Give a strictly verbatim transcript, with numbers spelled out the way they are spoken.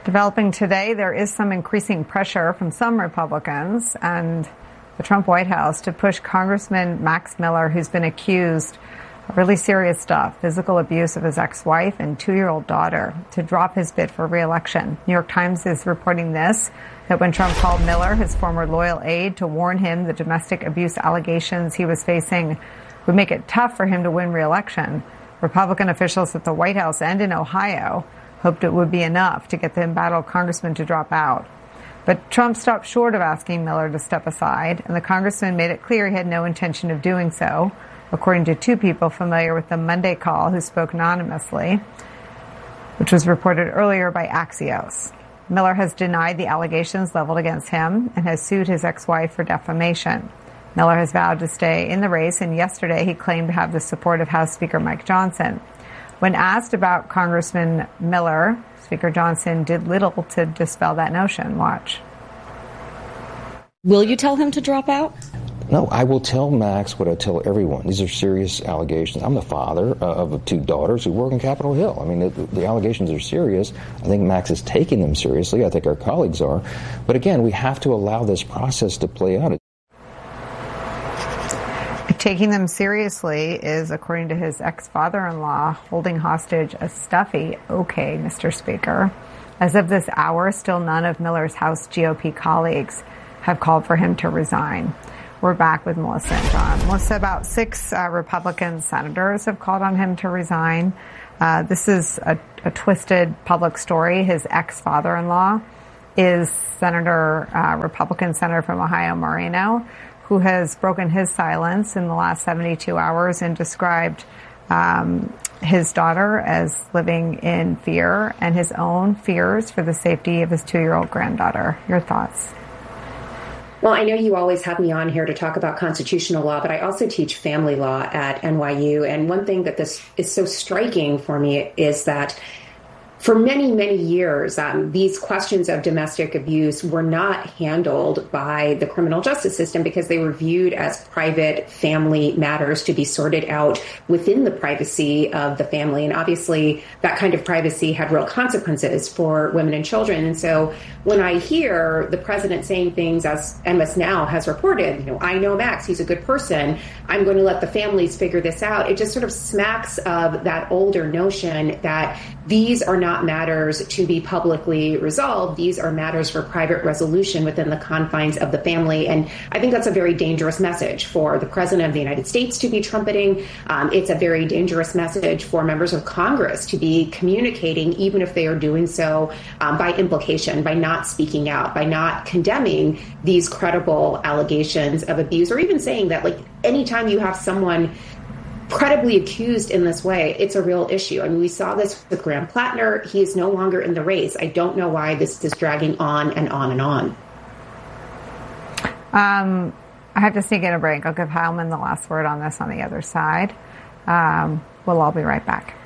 Developing today, there is some increasing pressure from some Republicans and the Trump White House to push Congressman Max Miller, who's been accused of really serious stuff, physical abuse of his ex-wife and two-year-old daughter, to drop his bid for re-election. New York Times is reporting this, that when Trump called Miller, his former loyal aide, to warn him the domestic abuse allegations he was facing would make it tough for him to win re-election, Republican officials at the White House and in Ohio hoped it would be enough to get the embattled congressman to drop out. But Trump stopped short of asking Miller to step aside, and the congressman made it clear he had no intention of doing so, according to two people familiar with the Monday call who spoke anonymously, which was reported earlier by Axios. Miller has denied the allegations leveled against him and has sued his ex-wife for defamation. Miller has vowed to stay in the race, and yesterday he claimed to have the support of House Speaker Mike Johnson. When asked about Congressman Miller, Speaker Johnson did little to dispel that notion. Watch. Will you tell him to drop out? No, I will tell Max what I tell everyone. These are serious allegations. I'm the father uh, of two daughters who work in Capitol Hill. I mean, the, the allegations are serious. I think Max is taking them seriously. I think our colleagues are. But again, we have to allow this process to play out. Taking them seriously is, according to his ex-father-in-law, holding hostage a stuffy. Okay, Mister Speaker. As of this hour, still none of Miller's House G O P colleagues have called for him to resign. We're back with Melissa and John. Melissa, about six uh, Republican senators have called on him to resign. Uh, this is a, a twisted public story. His ex-father-in-law is Senator, uh, Republican Senator from Ohio, Moreno, who has broken his silence in the last seventy-two hours and described um, his daughter as living in fear and his own fears for the safety of his two-year-old granddaughter. Your thoughts? Well, I know you always have me on here to talk about constitutional law, but I also teach family law at N Y U. And one thing that this is so striking for me is that for many, many years, um, these questions of domestic abuse were not handled by the criminal justice system because they were viewed as private family matters to be sorted out within the privacy of the family. And obviously, that kind of privacy had real consequences for women and children. And so when I hear the president saying things as M S Now has reported, you know, I know Max, he's a good person, I'm going to let the families figure this out, it just sort of smacks of that older notion that these are not matters to be publicly resolved. These are matters for private resolution within the confines of the family. And I think that's a very dangerous message for the president of the United States to be trumpeting. Um, it's a very dangerous message for members of Congress to be communicating, even if they are doing so um, by implication, by not speaking out, by not condemning these credible allegations of abuse, or even saying that, like, anytime you have someone credibly accused in this way, it's a real issue. I mean, we saw this with Graham Plattner. He is no longer in the race. I don't know why this is dragging on and on and on. Um, I have to sneak in a break. I'll give Heilman the last word on this on the other side. Um, we'll all be right back.